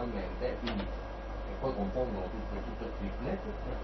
naturalmente, quindi, e poi confondono tutto il FreeNet,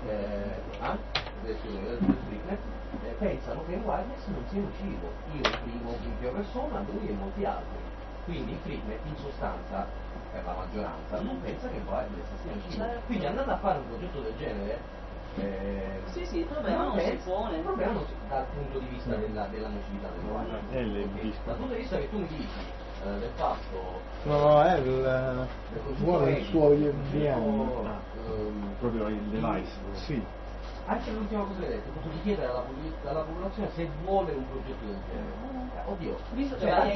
pensano che il wireless non sia nocivo. Io primo in prima persona, lui e molti altri. Quindi il FreeNet in sostanza, per la maggioranza, non pensa che il wireless sia nocivo. Quindi andando a fare un progetto del genere, il problema non si pone. Il problema non si, dal punto di vista della nocività del wireless. Dal punto di vista che tu mi dici del fatto è il suo VM, proprio il device. Sì. Anche l'ultima cosa che hai detto, posso chiedere alla popolazione se vuole un progetto del genere. Oddio, visto che la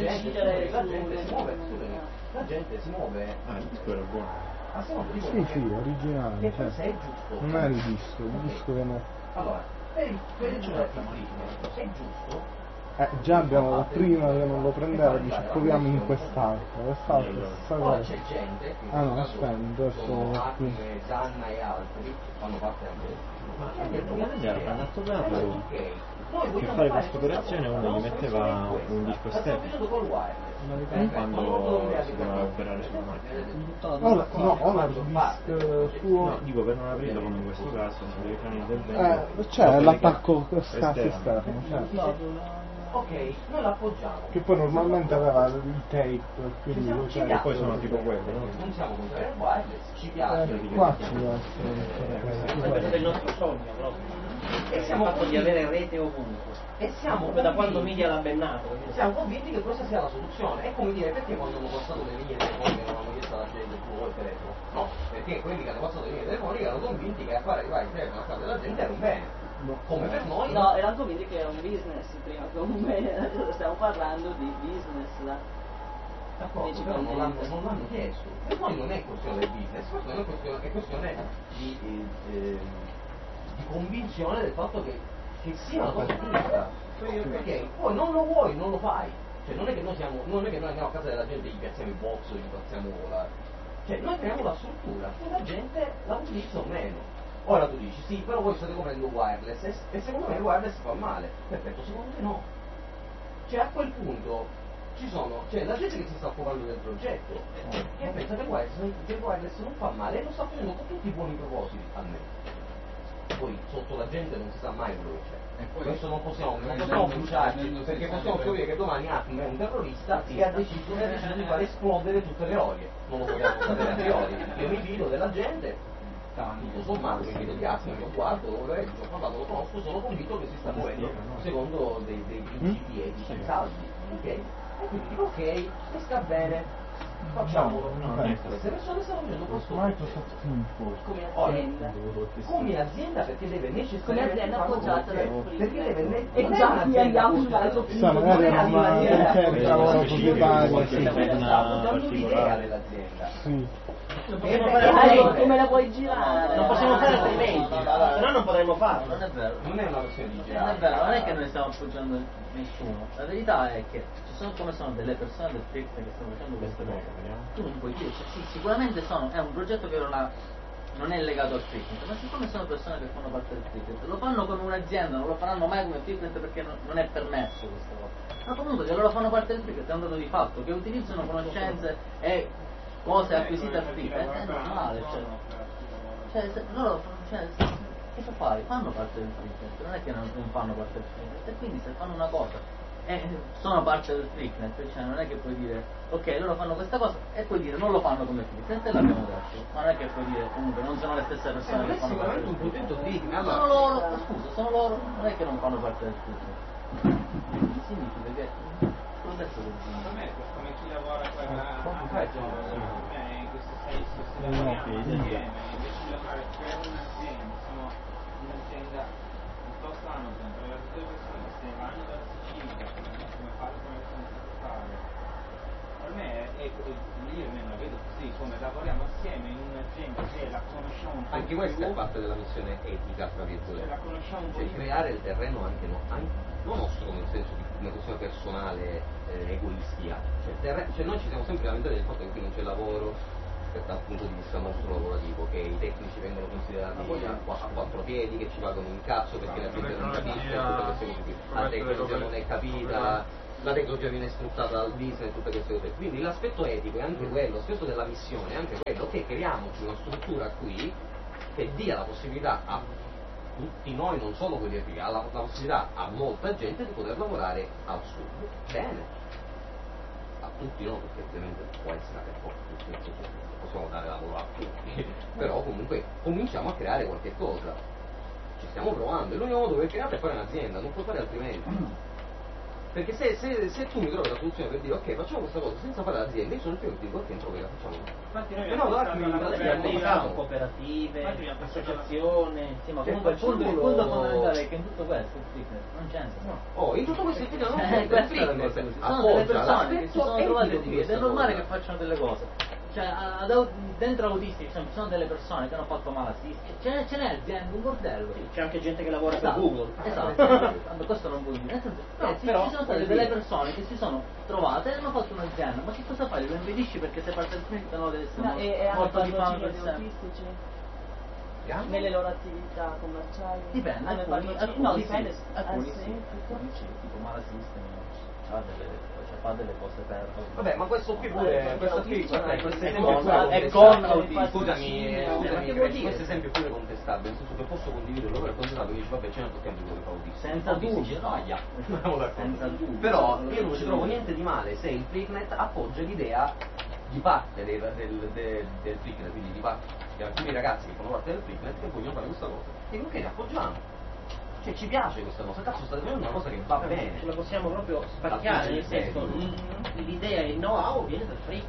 gente si muove. Il disco era buono. Sì, originale. Che forse è giusto. Non è il disco che no. Allora, per il progetto è giusto. Già abbiamo prima che non lo prendeva, dice proviamo in quest'altro. Ora c'è gente che aspetta, sono Acme, Zanna e altri fanno parte anche per fare questa operazione uno gli metteva un disco estetico quando si doveva operare sulla macchina. Ora il disco suo. Dico per non aprirlo come in questo caso, se devi fare intervento. C'è l'attacco esterno. Ok, noi l'appoggiamo. Che poi normalmente aveva il tape, quindi e poi sono tipo quello, no? Non siamo contro il wireless, ci piace. Qua ci piace. Questo è il nostro sogno proprio. E siamo fatto di avere rete ovunque. E siamo da quando Media l'ha bennato. Siamo convinti che questa sia la soluzione. È come dire perché quando hanno passato le linee telefoniche non hanno chiesto alla gente tu vuoi il telefono? No, perché quelli che hanno passato le linee telefoniche erano convinti che a fare arrivare il telefono a casa della gente era un bene. Come per noi? No, erano convinti che era un business prima, come stiamo parlando di business là. D'accordo, però non l'hanno chiesto. Per noi non è questione del business, è questione di convinzione del fatto che sia una cosa giusta. Perché poi non lo vuoi, non lo fai. Cioè non è che noi andiamo a casa della gente e gli piazziamo il box, gli piazziamo cioè noi creiamo la struttura e la gente la utilizza o meno. Ora tu dici, sì, però voi state coprendo wireless e secondo me il wireless fa male. Perfetto, secondo me no. Cioè a quel punto c'è la gente che si sta occupando del progetto che pensa che il wireless non fa male e lo sta facendo con tutti i buoni propositi almeno. Poi sotto la gente non si sa mai quello che c'è. Questo non possiamo bruciarci, perché possiamo scoprire che domani Acme è un terrorista che ha deciso di far esplodere tutte le olie. Non lo possiamo sapere a priori. Io mi fido della gente. Tutto sommato mi vedo di Acme, lo guardo, lo leggo, ho parlato, lo conosco, sono convinto che si sta muovendo secondo dei principi etici saldi, ok? E quindi dico ok, e sta bene, facciamolo. Queste persone stanno facendo questo come azienda perché deve necessariamente come azienda appoggiata dal perché deve e già qui andiamo su una magari era una societaria, l'idea dell'azienda. Come la vuoi girare? Non possiamo fare altrimenti, se no non potremmo farlo. Non è vero. Non è una questione di girare. Non è vero, non è che noi stiamo appoggiando nessuno. La verità è che ci sono come sono delle persone del FIC che stanno facendo queste cose. Tu non puoi dire, sì, sicuramente è un progetto che non è legato al fitness, ma siccome sono persone che fanno parte del fitness, lo fanno come un'azienda, non lo faranno mai come fitness perché non è permesso questa cosa. Ma comunque che loro fanno parte del fitness è un dato di fatto, che utilizzano conoscenze e cose acquisite al fitness, è normale, cosa fai? Fanno parte del fitness, non è che non fanno parte del fitness, e quindi se fanno una cosa sono parte del fitness, cioè non è che puoi dire ok loro fanno questa cosa e puoi dire non lo fanno come fitness e l'abbiamo detto, ma non è che puoi dire comunque non sono le stesse persone che fanno parte del fitness, sono loro, scusa, sono loro, non è che non fanno parte del fitness, significa che processo del genere. Per me come chi lavora poi in questo senso si lavora insieme, invece di lavorare per un'azienda, sono un'azienda piuttosto Amazon, per le tutte le persone che se ne vanno dalla Sicilia, come fare, come sono stato a fare. Per me io almeno la vedo così, come lavoriamo assieme in un'azienda che la conosciamo un po' anche questa è parte della missione etica, tra virgolette. La conosciamo un po' cioè creare il terreno anche non nostro nel senso di una questione personale egoistica, cioè noi ci siamo sempre lamentati del fatto che qui non c'è lavoro dal punto di vista nostro lavorativo, che i tecnici vengono considerati a quattro piedi, che ci pagano un cazzo perché la gente non capisce tutte queste cose qui, la tecnica non è capita, la tecnologia viene sfruttata dal business e tutte queste cose. Quindi l'aspetto etico è anche quello, l'aspetto della missione è anche quello che creiamoci una struttura qui che dia la possibilità a tutti noi, non solo quelli qui, ha la possibilità a molta gente di poter lavorare al sud. Bene, a tutti no, perché ovviamente può essere per tutti, possiamo dare lavoro a tutti, però comunque cominciamo a creare qualche cosa, ci stiamo provando, e l'unico modo per creare è fare un'azienda, non puoi fare altrimenti. Perché se tu mi trovi la soluzione per dire ok facciamo questa cosa senza fare l'azienda, io sono il primo che dico ok non trovi la facciamo. Infatti noi No, abbiamo cooperative, associazioni, Sì, ma comunque il punto fondamentale è che in tutto questo il fitness non c'entra. Oh, in tutto questo il fitness non c'è, Questo è il fitness. Sono delle persone che si sono trovate lì ed è normale che facciano delle cose. Cioè, dentro autistici ci sono delle persone che hanno fatto male assistere, ce n'è azienda, un bordello. C'è anche gente che lavora Esatto, per Google. Esatto, vabbè, questo non vuol dire. Nel senso, però ci sono state delle persone che si sono trovate e hanno fatto un'azienda, ma che cosa fai? Lo impedisci perché sei partenzialmente no, deve essere e hanno molto di fame patrocini per di sé. autistici nelle loro attività commerciali? Dipende, Hanno alcuni, patrocini? No, dipende. sì, alcuni sì, sì, alcuni sì, tipo Malasystem fa delle cose per... Vabbè, ma questo qui pure, questo esempio è con autismo. Scusami, Ma che vuol dire? questo esempio pure contestabile, nel senso che posso condividerlo, però è contestabile, dici vabbè ce ne tocchiamo di quello che fa autista. Senza Autisti dubbio, ci no. sbaglia. Andiamo d'accordo. Senza dubbio. Però io non ci trovo niente di male se il Freaknet appoggia l'idea di parte del Freaknet, quindi di parte di alcuni ragazzi che fanno parte del Freaknet che vogliono fare questa cosa. Dico ok, appoggiamo. Cioè ci piace questa cosa, cazzo state facendo una cosa che va bene. Ce la possiamo proprio spacchiare, nel senso l'idea e il know-how viene dal freak.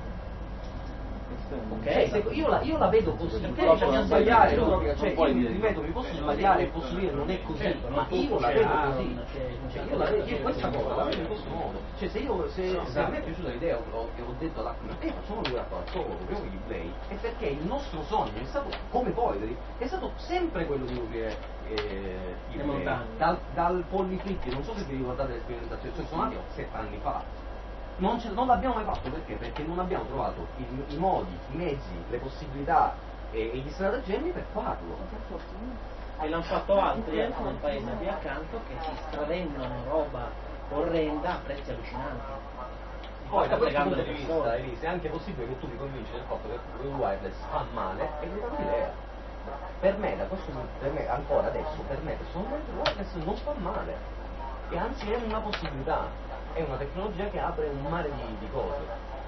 Ok, Cioè, io la vedo così, Perché però bisogna sbagliare, sbagliare, cioè, io ripeto, mi posso sbagliare, posso dire non è così, Certo, ma non io tutto la c'è vedo là, così. non c'è- Cioè, io questa cosa la vedo in questo modo. Cioè se a me è piaciuta l'idea e ho detto all'Acme, facciamo lui a solo, proviamo gli play, è perché il nostro sogno è stato, come Poetry, è stato sempre quello di coprire i play. Dal Polyflick, non so se vi ricordate le sperimentazioni, cioè sono nati 7 anni fa. Non l'abbiamo mai fatto perché? Perché non abbiamo trovato i modi, i mezzi, le possibilità e gli stratagemmi per farlo. E l'hanno fatto altri anche nel paese qui accanto che si stravendono roba orrenda a prezzi allucinanti. Poi da questo fregando punto le di persone. vista, Elise, è anche possibile che tu mi convinci del fatto che il wireless fa male e mi dà un'idea. Per me, ancora adesso, per me personalmente il wireless non fa male. E anzi è una possibilità. È una tecnologia che apre un mare di cose.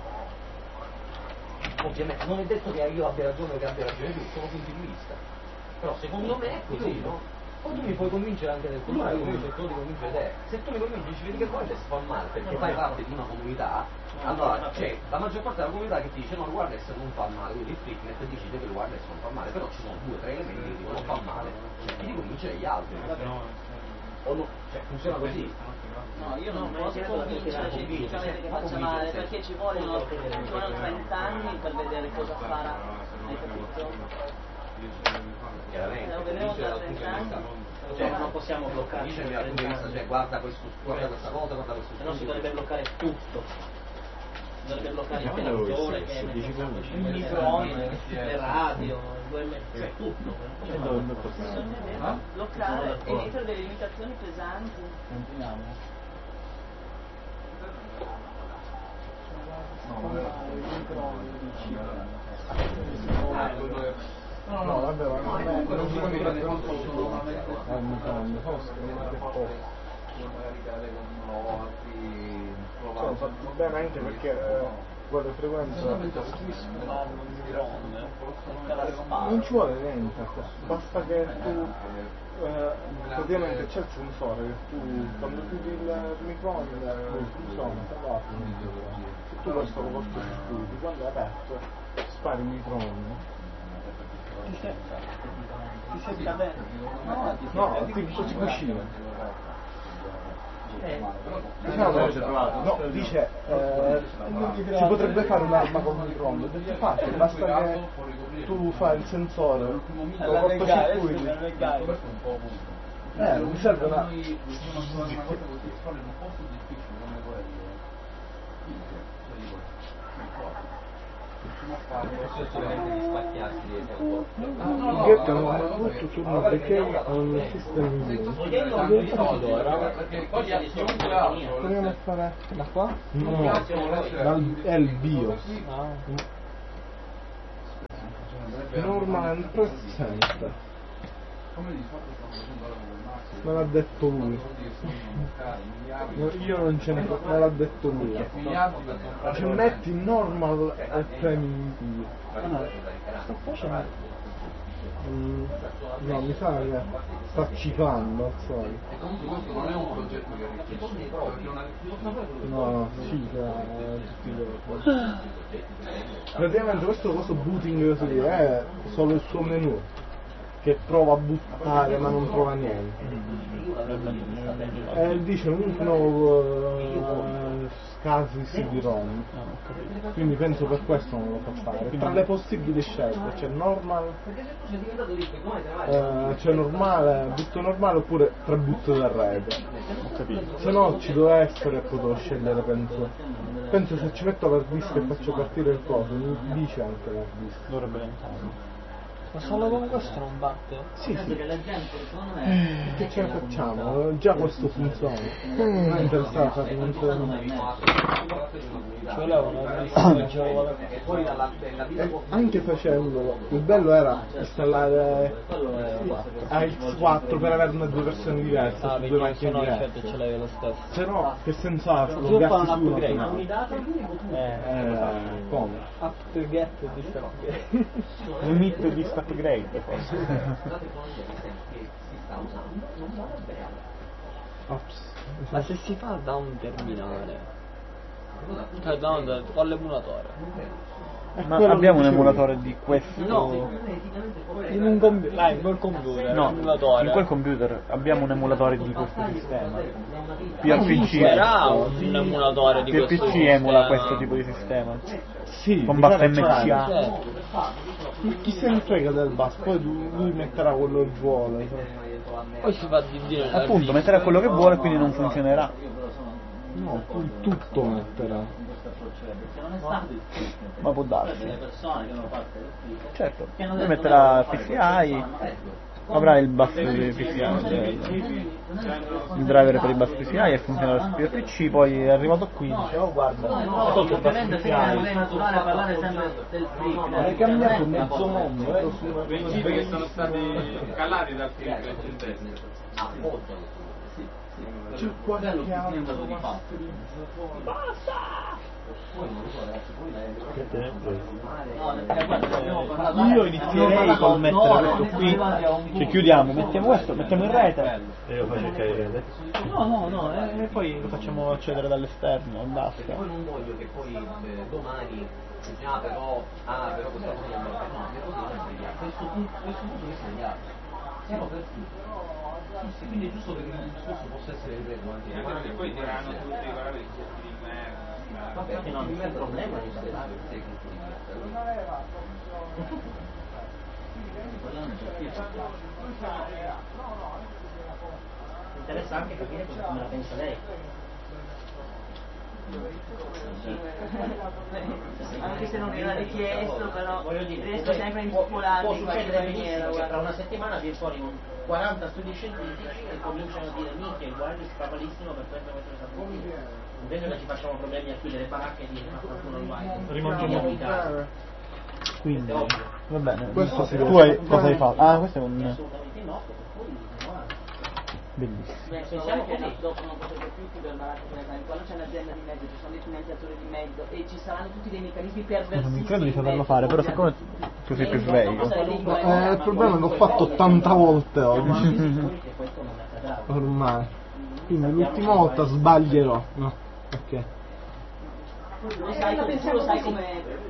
Ovviamente non è detto che io abbia ragione o che abbia ragione tu, sono punti di vista. Però secondo me è così, no? O tu mi puoi convincere anche del contrario, io cerco di convincere te. Se tu mi convinci dici vedi che poi si fa male perché fai parte di una comunità, allora c'è la maggior parte della comunità che ti dice no il wireless non fa male, quindi il Freaknet decide che il wireless non fa male, però ci sono 2 o 3 elementi che dicono fa male, cerchi di convincere gli altri. O no, cioè funziona così. No, io non posso convincere scientificamente che faccia male, perché ci vogliono 30 anni per vedere cosa farà, hai capito? Chiaramente, Lo vedremo dice tra dal punto 30 di vista anni. Cioè non possiamo bloccare. dice dal punto di vista, cioè guarda questa cosa, guarda questo Se no si studio. dovrebbe bloccare tutto. Si dovrebbe bloccare il Ma quello televisore, che che se dici come dici. il microonde, le radio, cioè tutto. Bisogna bloccare e mettere delle limitazioni pesanti. Continuiamo. No, vabbè, ma non si capisce il microonde, forse che posto. Cioè, fa bene anche perché con le frequenze non ci vuole niente, basta che tu praticamente c'è il sensore che tu quando chiudi il microonde funziona, se tu questo lo porti su studi, quando è aperto spari il microonde. Ti senta bene? No, tipo si cucina. No, dice si potrebbe fare un'arma con il microonde, è detto facile, basta che tu fai il sensore, lo cortocircuiti. Mi serve una... Get an root to not decay on system view. Proviamo a fare da qua? No, è il BIOS. Normal and present. Me l'ha detto lui. Io non ce ne so, me l'ha detto lui. Ci metti normal e premi view. Sto facendo. No, mi sa che sta ciclando al solito. Non è un progetto che richiede proprio. No, cicla tutti i giorni. Praticamente questo booting così è solo il suo menu che prova a buttare ma non trova niente. E dice un nuovo scarsi CD-ROM. Quindi penso per questo non lo fa fare. Tra le possibili scelte c'è normal, c'è normale, butto normale oppure 3 butto da rete. Se no ci doveva essere, potevo scegliere, penso se ci metto l'hard disk e faccio partire il coso, mi dice anche l'hard disk. Dovrebbe lanciarlo. Ma solo con questo non batte? Sì, sì. Che ce ne facciamo? Già questo funziona. Non è interessato a fare anche facendolo, il bello era installare AX4 per averne 2 versioni diverse, su 2 macchine diverse. Ce l'hai lo stesso. Se no, che senso ha? Sbloccarsi su uno. Come? Up to get this upgrade. Unit di upgrade forse. Ops. Ma se si fa da un terminale, cioè con l'emulatore, ma abbiamo un emulatore di questo? No, in un computer, in quel computer, no, emulatore. In quel computer abbiamo un emulatore di questo sistema. PRPC era un emulatore di questo PRPC sistema. emula questo tipo di sistema. Sì, con basta MCA. Chi se ne frega del bus, poi lui metterà quello che vuole. Poi si fa dividere. Appunto, metterà quello che vuole, quindi non funzionerà. No, tutto metterà. Ma può darsi. Certo, lui metterà PCI, avrà il bus di PCI, il driver per il bus PCI e funzionerà su PRPC, poi è arrivato qui, dice oh guarda, ovviamente se è naturale a parlare sempre del flip. Hai cambiato mezzo mondo, principi che sono stati calati dal flip precedente. C'è qualche altro io inizierei col mettere questo qui, cioè chiudiamo, mettiamo questo, mettiamo in rete e io faccio cercare in rete. no, e poi lo facciamo accedere dall'esterno e basta. Poi non voglio che poi domani però questa cosa non va bene, no, questo punto di segnale siamo per tutto. Quindi è giusto che il discorso possa essere ripetuto anche perché poi diranno tutti guardate i colpi di merda. Vabbè, non è un problema di sei colpi di Mi interessa anche capire come la pensa lei. Anche se non era richiesto, però voglio dire, riesco sempre a impopolarmi può in qualche succedere maniera. benissimo che tra una settimana viene fuori con 40 studi scientifici che cominciano a dire minchia, guardi, si fa malissimo per questo invece che ci facciamo problemi a chiudere baracche e dire ma qualcuno lo vai. Rimaniamo in casa. Quindi, va bene, questo si tu hai, cosa hai fatto? Ah, questo è un... Assolutamente no, per cui no. Bellissimo. Pensiamo che dopo non potrebbe più chiudere il baracco, per esempio, quando c'è un'azienda di mezzo, ci sono dei finanziatori di mezzo e ci saranno tutti dei meccanismi perversivi. Non credo di saperlo fare, però siccome tu sei più sveglio. Il problema è che l'ho fatto 80 volte oggi. Ormai. Quindi l'ultima volta sbaglierò. No, ok. Lo sai come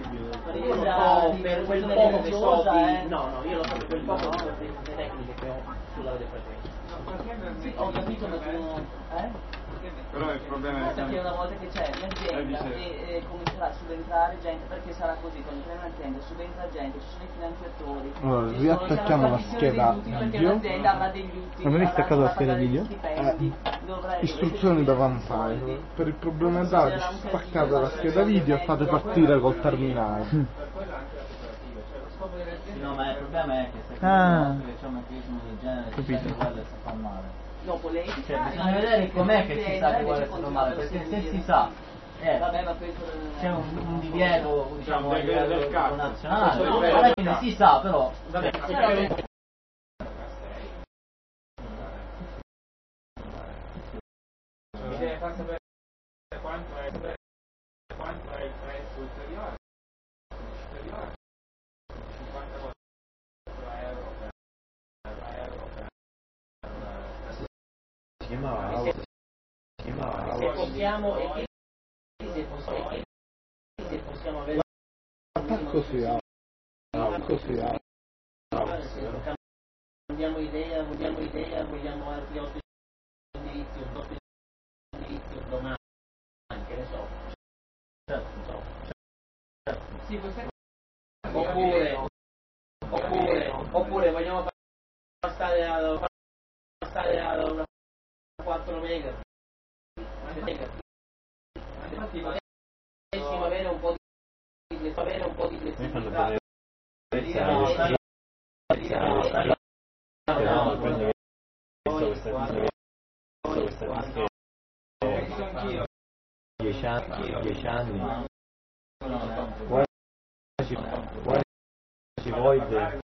per quel poco che so di... No, io lo so per quel poco di tecniche che ho sulla radiofrequenza. ho capito, ma tu Però il problema è che una volta che c'è un'azienda e comincerà a subentrare gente, perché sarà così, quando c'è un'azienda subentra gente, ci sono i finanziatori, allora, riattacchiamo la scheda perché video. l'azienda avrà degli utili, Non avete staccato la scheda video? Istruzioni da fare. Per il problema dati, staccate la scheda video e fate partire col terminale. scopo delle aziende. No, ma il problema è che se che c'è un meccanismo del genere, si sa che quello si fa male. Dopo lei Cioè, bisogna vedere com'è che si sa che quello si fa male, perché se si sa c'è un divieto, diciamo, a livello nazionale, alla fine si sa, però mi deve far sapere quanto è il prezzo ulteriore, 54 euro Si chiamava se possiamo avere Attacco si ha. cambiamo idea, vogliamo altri 8 indirizzi, un 8 indirizzi domani, che ne so. Sì, oppure vogliamo passare a 4 mega. Infatti potessimo avere un po' di flessibilità. Dieci anni. Quasi void.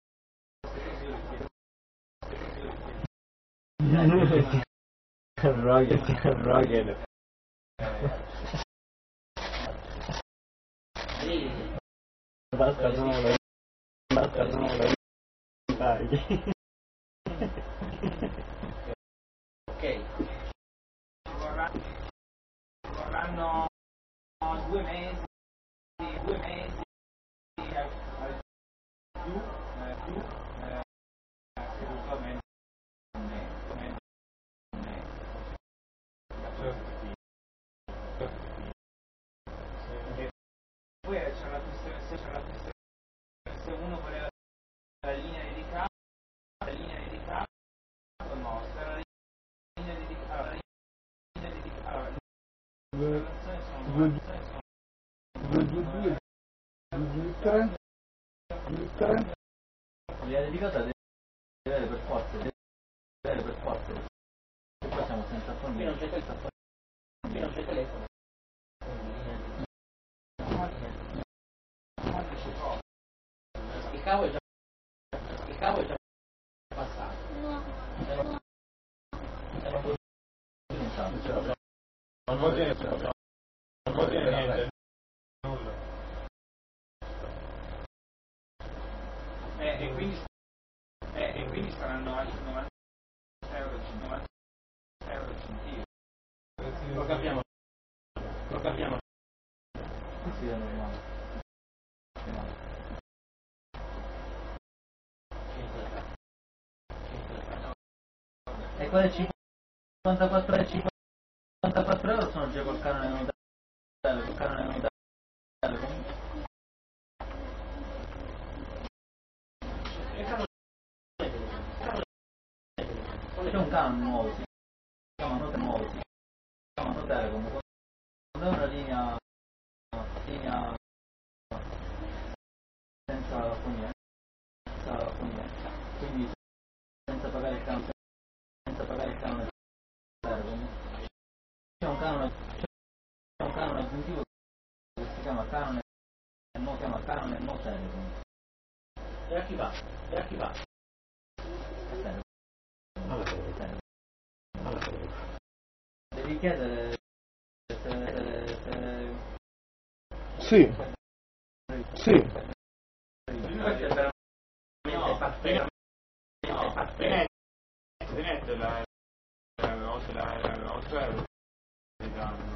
Roger. Basta solo. Ok. vorranno 2 mesi più assolutamente poi c'è la questione se uno voleva la linea dedicata no, se la linea dedicata l'idea dedicata deve avere per forza, e poi siamo senza fondi. Non c'è telefono. Il cavo è già passato. Non vuol dire niente. E quindi saranno altri 90 euro centini. Lo capiamo. Sì, è normale. E quelle 54 euro sono già col canone non c'è un canone nuovo, si chiama Telecom, non è una linea senza fonia, quindi senza pagare il canone Telecom. C'è un canone aggiuntivo che si chiama canone no Telecom. E a chi va? Devi chiedere Sì. Tenete la 8 euro li danno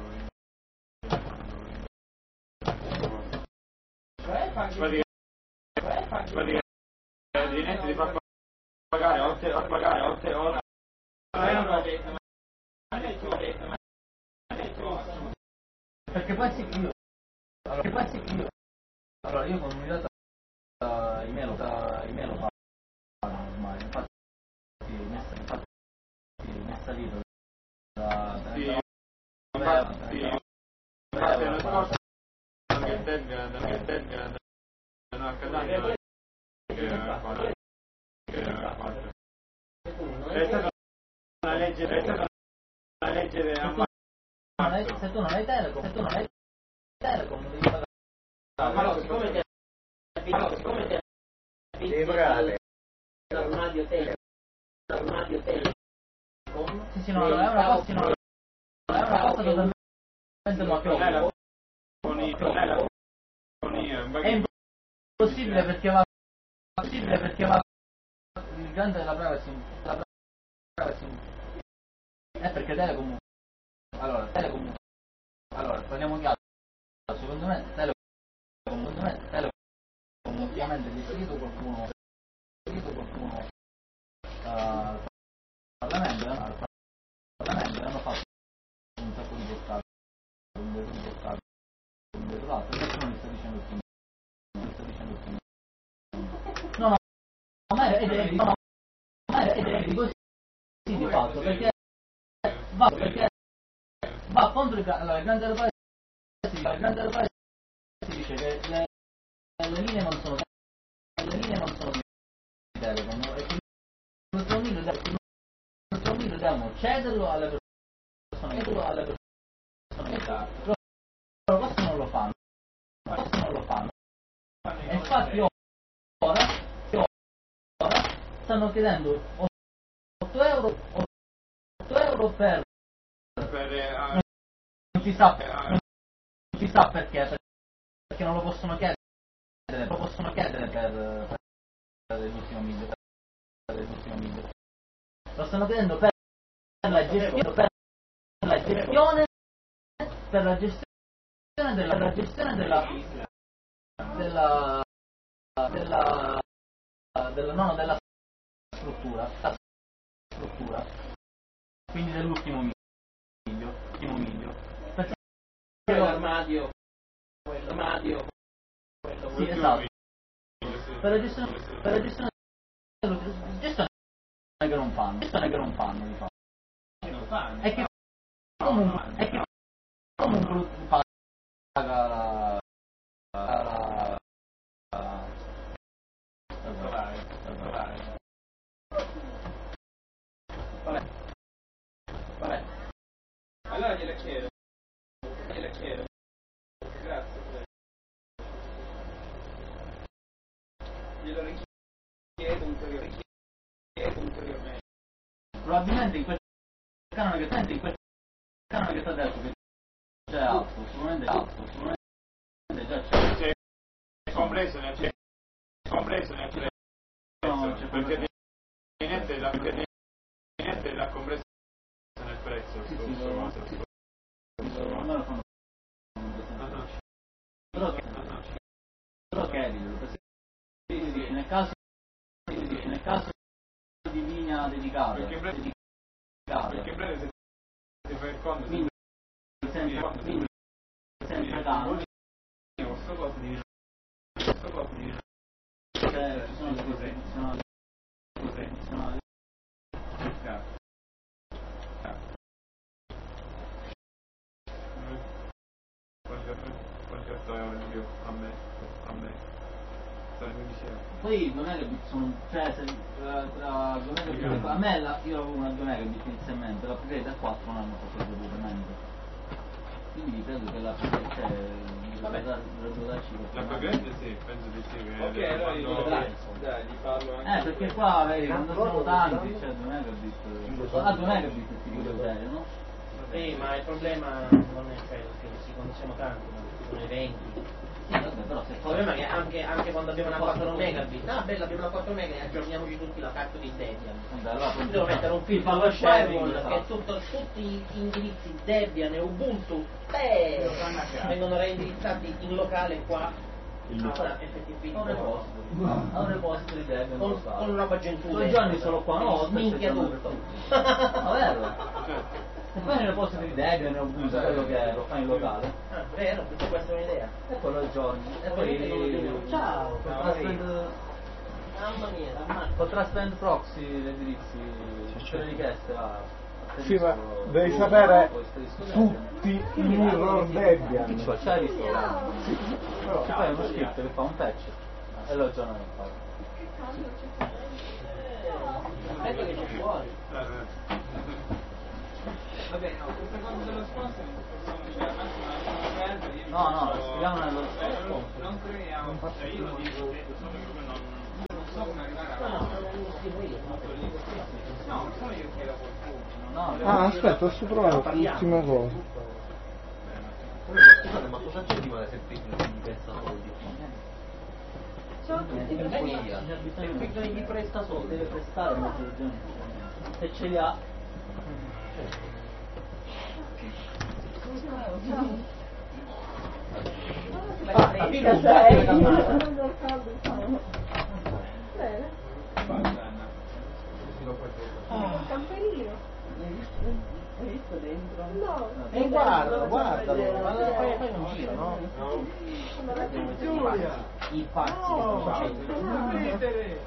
praticamente di far pagare 8 euro. perché poi sì che io allora io con un'unità email lo pago ormai, infatti messa lì da Infatti l'anno scorso non a Catania se tu non hai Telecom, non devi pagare. Ma no, siccome ti devi pagare un radio Telecom. Sì, no, è una cosa totalmente mafiosa. È impossibile perché va il grande della privacy è perché Telecom allora parliamo chiaro, secondo me Telecom ovviamente è distrito qualcuno al Parlamento hanno fatto un sacco di portate adesso non mi sta dicendo più no ma è così di fatto perché va contro il grande del paese si dice che le linee non sono di Telecom e che il nostro meglio devono cederlo alle persone però questo non lo fanno e infatti ora stanno chiedendo 8 euro per non si sa perché non lo possono chiedere per l'ultimo miglio lo stanno chiedendo per la gestione della struttura quindi dell'ultimo miglio perché l'armadio sì, esatto. Per la gestione che non fanno di fatto. È che comunque paga la vabbè. Allora gliela chiedo. Grazie. Glielo richiedo ulteriormente. Probabilmente in quel canone che sta detto che c'è altro, sicuramente già c'è. Compreso nel prezzo, perché niente l'ha compreso nel prezzo. Però che nel caso di linea dedicata perché in breve se fai il conto sempre caro questo costo di ci sono cose poi 2 megabit sono cioè se, tra 2 megabit a me io avevo una 2 megabit inizialmente l'upgrade a 4 non hanno fatto assolutamente quindi credo che l'upgrade dovrebbe darci l'upgrade sì penso di sì ok allora gli parlo anche perché qua vedi quando sono tanti cioè 2 megabit 2 megabit ti dico serio no? ma il problema non è quello che quando siamo tanti ma sono eventi. Però se il problema è che anche quando abbiamo una 4 megabit bella abbiamo una 4 megabit e aggiorniamoci tutti la carta di Debian devo mettere un filtro allo firewall che tutti gli indirizzi Debian e Ubuntu vengono reindirizzati in locale qua avrei posto di Debian con roba gentile 2 giorni solo qua no minchia tutto vero se fai nelle poste di Debian o Ubuntu quello che lo fai in locale vero, tutta questa è un'idea e poi lo aggiorni e poi ciao mamma mia col Trustland Proxy gli indirizzi tutte le richieste sì ma devi sapere tutti i mirror Debian c'hai visto? Però ci fai uno script che fa un patch e lo aggiorna nel file aspetta che c'è fuori Vabbè, no, questa cosa dello sponsor possiamo dire al massimo lasciamo perdere. Io No, spieghiamo nello non creiamo, cioè io lo dico, solo che proprio non so come arrivare avanti. No, sono io che chiedo a qualcuno. Ah, aspetta, sto provando l'ultima cosa. Ma cosa c'è di male se il picnic gli presta soldi? Se il piccolo gli presta soldi, deve prestare molto di se ce li ha. Camperino. Hai visto dentro? No. E guardalo, fai un giro, no? I pazzi che stanno facendo.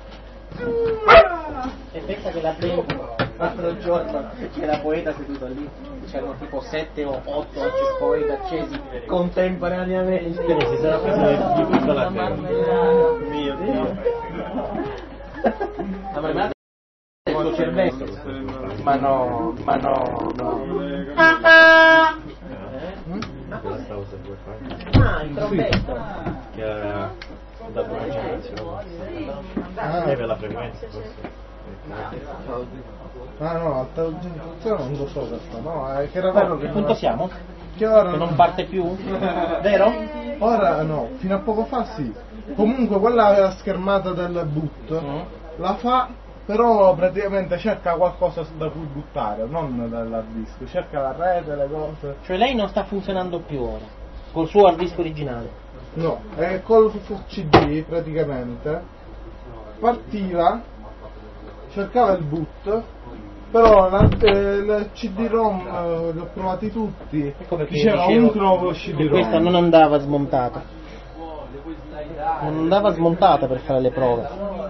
E pensa che l'altro giorno c'era poeta seduto lì, c'erano tipo 7 o 8 poeti accesi contemporaneamente. Si sarà preso di tutta la marmellata. Mio Dio. La marmellata è il suo cervello. Ma no. Questa cosa vuoi fare? Ah, il trombetto. Che ha dato una generazione. Per la frequenza forse. Ah no, alta generazione non lo so questo, no, è che era vero che Punto siamo? che ora Che non parte più? Vero? Ora no, fino a poco fa sì. Comunque quella schermata del boot la fa, però praticamente cerca qualcosa da cui buttare, non dall'hard disk, cerca la rete, le cose. Cioè lei non sta funzionando più ora, col suo hard disk originale. No, e col CD praticamente partiva, cercava il boot, però il CD-ROM li ho provati tutti, diceva un nuovo CD-ROM. Questa non andava smontata. Non andava smontata per fare le prove.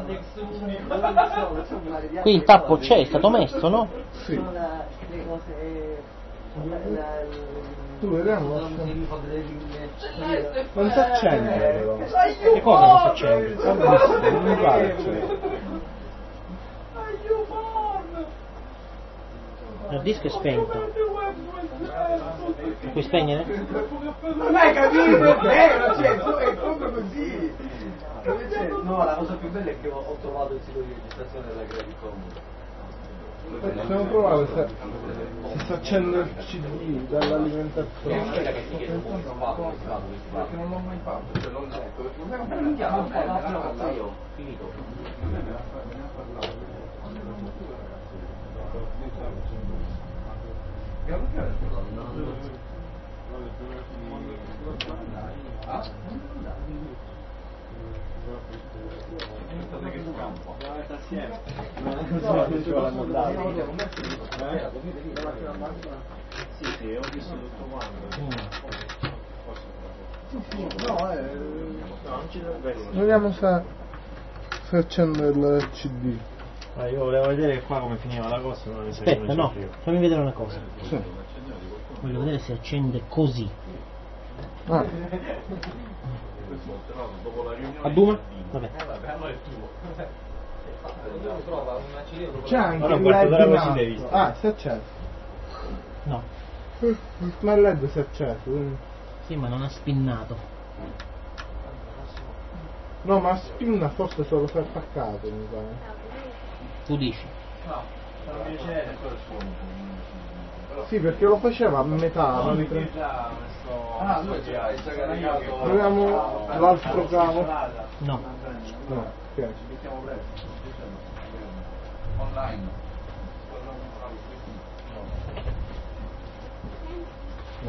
Qui il tappo c'è, è stato messo, no? Sì. Tu vediamo. Non si accende però. Che cosa non si accende? Non mi pare. Il disco è spento. Puoi spegnere? Non hai capito? È proprio così. No, la cosa più bella è che ho trovato il sito di registrazione della Creative Commons. Possiamo provare se si accende il CD dall'alimentazione. Perché non l'ho mai fatto, cioè l'ho letto. Non chiamo, io finito. Sì, ho visto tutto quanto. Non ci dovrebbe essere. Vediamo se accende il CD. Io volevo vedere qua come finiva la cosa, ma mi sa che Aspetta, non no, c'è più. fammi vedere una cosa. Sì. Voglio vedere se accende così. Ah. A Duma? Vabbè. C'è anche Allora, il guarda, LED dalla in così alto. l'hai visto. Ah, si è acceso. No. Ma il LED si è acceso. quindi- Sì, ma non ha spinnato. No, ma spinna forse solo se è attaccato, mi pare. Tu dici? Sì, perché lo faceva a metà, non li Ah, lui già caricato. Proviamo l'altro cavo. No. No, ok. Mettiamo presto. Online. No.